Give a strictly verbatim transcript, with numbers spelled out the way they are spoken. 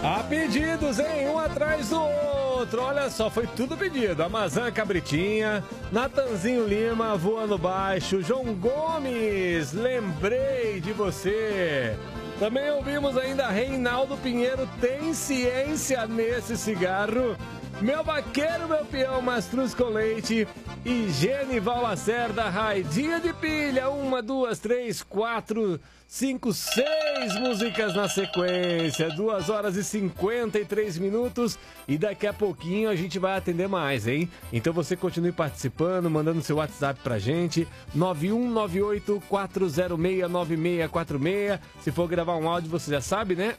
Há pedidos, hein? Um atrás do outro. Olha só, foi tudo pedido. Amazã Cabritinha, Natanzinho Lima, Voando Baixo, João Gomes, lembrei de você. Também ouvimos ainda Reinaldo Pinheiro, tem ciência nesse cigarro. Meu vaqueiro, meu peão, Mastruz com leite. E Genival Lacerda, Raidinha de pilha. Uma, duas, três, quatro, cinco, seis músicas na sequência. Duas horas e cinquenta e três minutos. E daqui a pouquinho a gente vai atender mais, hein? Então você continue participando, mandando seu WhatsApp pra gente. nove um nove oito quatro zero seis nove seis quatro seis. Se for gravar um áudio, você já sabe, né?